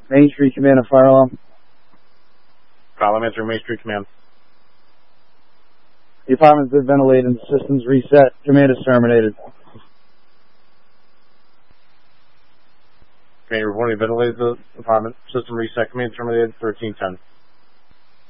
Main Street Command, a fire alarm. Column answering Main Street Command. The apartment's been ventilated and the system's reset. Command is terminated. Command, reporting ventilated the apartment. System reset. Command terminated 1310.